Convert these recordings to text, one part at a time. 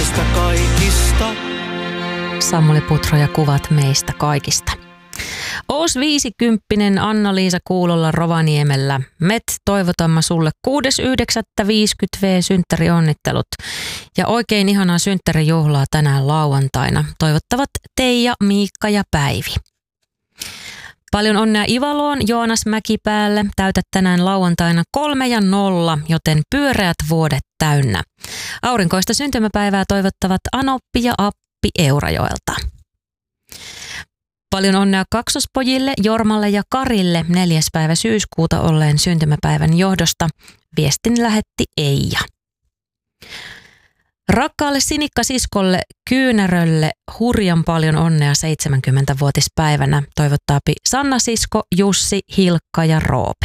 meistä kaikista. Samuli Putro ja kuvat meistä kaikista. Oos 50 Anna-Liisa kuulolla Rovaniemellä. Me toivotamme sulle 6.9.50 synttärionnittelut. Ja oikein ihanaa synttärijuhlaa tänään lauantaina. Toivottavat Teija, Miikka ja Päivi. Paljon onnea Ivaloon, Joonas Mäkipäälle. Täytät tänään lauantaina 3 ja 0, joten pyöreät vuodet täynnä. Aurinkoista syntymäpäivää toivottavat Anoppi ja Appi Eurajoelta. Paljon onnea kaksospojille Jormalle ja Karille 4. päivä syyskuuta olleen syntymäpäivän johdosta. Viestin lähetti Eija. Rakkaalle sinikkasiskolle Kyynärölle hurjan paljon onnea 70-vuotispäivänä toivottaapi Sanna sisko, Jussi, Hilkka ja Roope.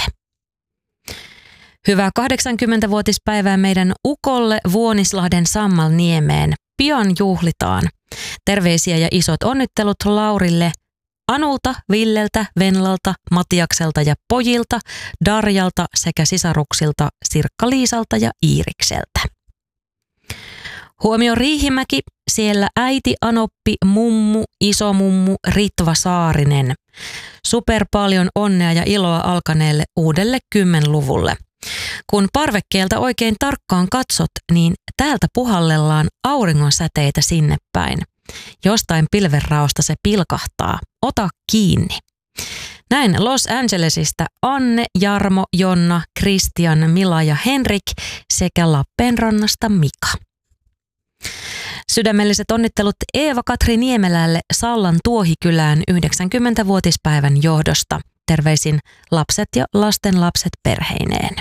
Hyvää 80-vuotispäivää meidän ukolle Vuonislahden Sammalniemeen. Pian juhlitaan. Terveisiä ja isot onnittelut Laurille, Anulta, Villeltä, Venlalta, Matiakselta ja pojilta, Darjalta sekä sisaruksilta Sirkka-Liisalta ja Iirikseltä. Huomio Riihimäki, siellä äiti, Anoppi, mummu, isomummu, Ritva Saarinen. Super paljon onnea ja iloa alkaneelle uudelle 10-luvulle. Kun parvekkeelta oikein tarkkaan katsot, niin täältä puhallellaan auringon säteitä sinne päin. Jostain pilvenraosta se pilkahtaa. Ota kiinni. Näin Los Angelesista Anne, Jarmo, Jonna, Christian, Mila ja Henrik sekä Lappeenrannasta Mika. Sydämelliset onnittelut Eeva-Katri Niemelälle Sallan Tuohikylään 90-vuotispäivän johdosta. Terveisin lapset ja lastenlapset perheineen.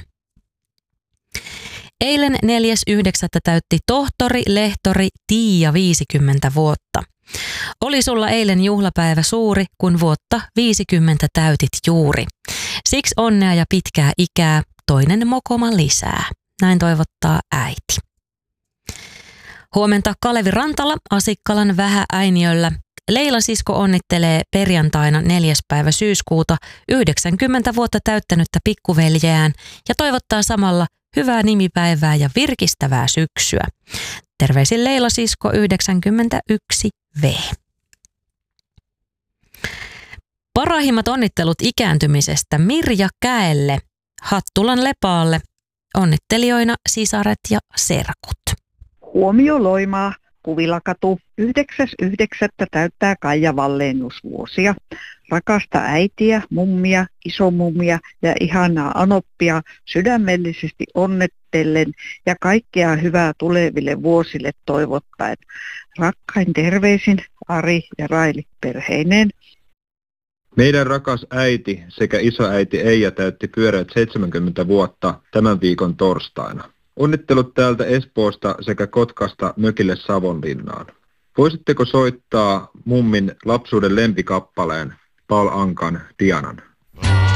Eilen 4.9. täytti tohtori, lehtori Tiia 50 vuotta. Oli sulla eilen juhlapäivä suuri, kun vuotta 50 täytit juuri. Siksi onnea ja pitkää ikää, toinen mokoma lisää. Näin toivottaa äiti. Huomenta Kalevi Rantala Asikkalan Vähä-Äiniöllä. Leila sisko onnittelee perjantaina 4. päivä syyskuuta 90 vuotta täyttänyttä pikkuveljeään ja toivottaa samalla hyvää nimipäivää ja virkistävää syksyä. Terveisin Leila sisko 91V. Parhaimmat onnittelut ikääntymisestä Mirja Käelle, Hattulan Lepaalle, onnittelijoina sisaret ja serkut. Huomio Loimaa, Kuvilakatu, 9.9. täyttää Kaija Wallenius vuosia. Rakasta äitiä, mummia, isomummia ja ihanaa Anoppia sydämellisesti onnettellen ja kaikkea hyvää tuleville vuosille toivottaen. Rakkain terveisin Ari ja Raili perheineen. Meidän rakas äiti sekä isoäiti Eija täytti pyöreät 70 vuotta tämän viikon torstaina. Onnittelut täältä Espoosta sekä Kotkasta mökille Savonlinnaan. Voisitteko soittaa mummin lapsuuden lempikappaleen Paul Ankan Dianan?